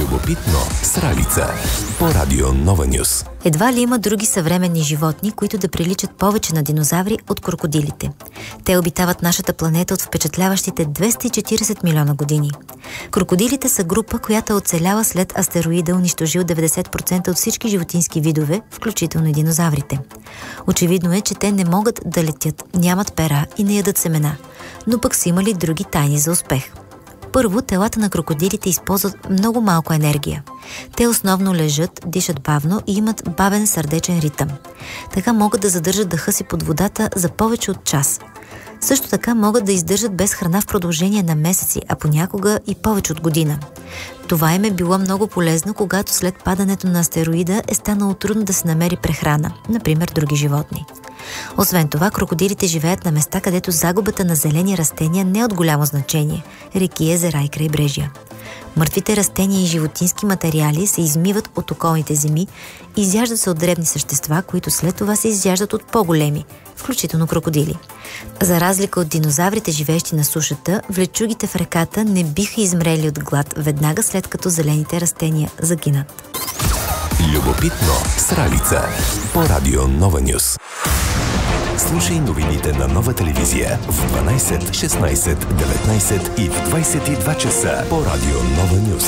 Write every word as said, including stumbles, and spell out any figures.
Любопитно с Ралица по Радио Нова Нюс. Едва ли има други съвременни животни, които да приличат повече на динозаври от крокодилите. Те обитават нашата планета от впечатляващите двеста и четиридесет милиона години. Крокодилите са група, която оцелява след астероида, унищожил деветдесет процента от всички животински видове, включително и динозаврите. Очевидно е, че те не могат да летят, нямат пера и не ядат семена, но пък са имали други тайни за успех. Първо, телата на крокодилите използват много малко енергия. Те основно лежат, дишат бавно и имат бавен сърдечен ритъм. Така могат да задържат дъха си под водата за повече от час. Също така могат да издържат без храна в продължение на месеци, а понякога и повече от година. Това им е било много полезно, когато след падането на астероида е станало трудно да се намери прехрана, например други животни. Освен това, крокодилите живеят на места, където загубата на зелени растения не е от голямо значение – реки, езера и крайбрежия. Мъртвите растения и животински материали се измиват от околните земи и изяждат се от дребни същества, които след това се изяждат от по-големи, включително крокодили. За разлика от динозаврите, живеещи на сушата, влечугите в реката не биха измрели от глад веднага след като зелените растения загинат. Любопитно с Ралица по Радио Нова Нюс. Слушай новините на Нова телевизия в дванайсет, шестнайсет, деветнайсет и в двайсет и два часа по Радио Нова Нюс.